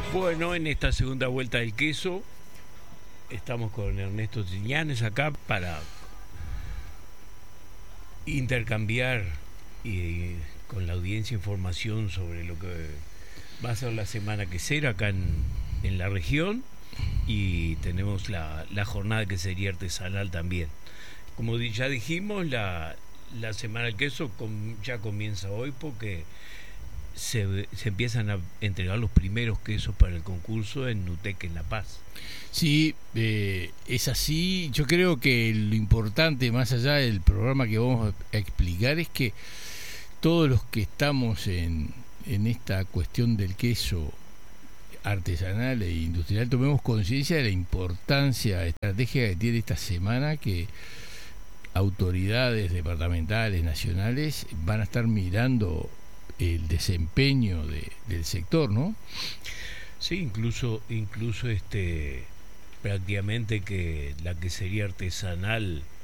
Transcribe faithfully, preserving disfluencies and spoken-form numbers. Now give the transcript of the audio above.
Bueno, en esta segunda vuelta del queso estamos con Ernesto Triñanes acá para intercambiar y, con la audiencia información sobre lo que va a ser la semana quesera acá en, en la región, y tenemos la, la jornada que sería artesanal también. Como ya dijimos, la, la semana del queso com, ya comienza hoy porque se, se empiezan a entregar los primeros quesos para el concurso en Nutec en La Paz. Sí, eh, es así. Yo creo que lo importante, más allá del programa que vamos a explicar, es que todos los que estamos en, en esta cuestión del queso artesanal e industrial tomemos conciencia de la importancia estratégica que tiene esta semana, que autoridades departamentales, nacionales van a estar mirando el desempeño de, del sector, ¿no? Sí, incluso incluso este prácticamente que la quesería artesanal